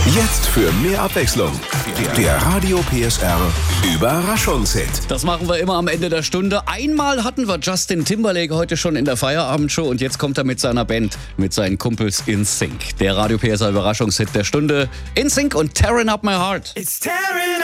Jetzt für mehr Abwechslung. Der Radio PSR Überraschungshit. Das machen wir immer am Ende der Stunde. Einmal hatten wir Justin Timberlake heute schon in der Feierabendshow und jetzt kommt er mit seiner Band, mit seinen Kumpels NSYNC. Der Radio PSR Überraschungshit der Stunde. NSYNC und Tearing Up My Heart.